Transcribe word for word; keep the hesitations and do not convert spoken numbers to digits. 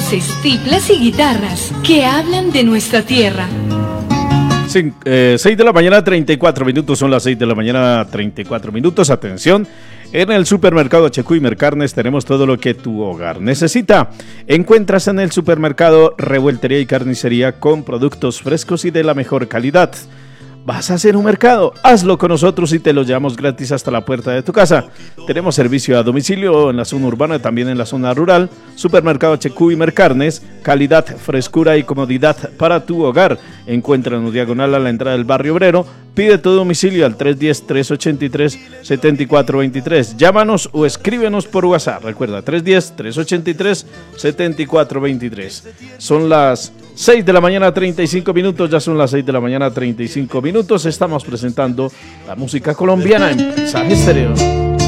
Voces, tiplas y guitarras que hablan de nuestra tierra. Sí, eh, seis de la mañana, treinta y cuatro minutos, son las seis de la mañana, treinta y cuatro minutos, atención. En el supermercado Checuy Mercarnes tenemos todo lo que tu hogar necesita. Encuentras en el supermercado revueltería y carnicería con productos frescos y de la mejor calidad. ¿Vas a hacer un mercado? Hazlo con nosotros y te lo llevamos gratis hasta la puerta de tu casa. Tenemos servicio a domicilio en la zona urbana y también en la zona rural. Supermercado Checuy Mercarnes, calidad, frescura y comodidad para tu hogar. Encuéntranos diagonal a la entrada del barrio obrero. Pide tu domicilio al tres uno cero, tres ocho tres, siete cuatro dos tres. Llámanos o escríbenos por WhatsApp. Recuerda, tres uno cero, tres ocho tres, siete cuatro dos tres. Son las seis de la mañana, treinta y cinco minutos. Ya son las seis de la mañana, treinta y cinco minutos. Estamos presentando la música colombiana en Mensaje Estéreo.